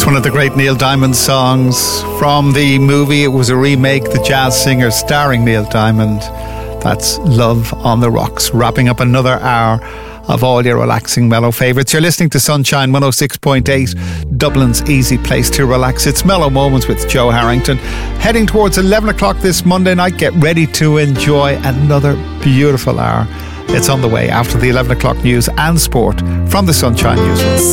One of the great Neil Diamond songs from the movie. It was a remake, The Jazz Singer, starring Neil Diamond. That's Love on the Rocks, wrapping up another hour of all your relaxing mellow favourites. You're listening to Sunshine 106.8, Dublin's easy place to relax. It's Mellow Moments with Joe Harrington. Heading towards 11 o'clock this Monday night. Get ready to enjoy another beautiful hour. It's on the way after the 11 o'clock news and sport from the Sunshine Newsroom.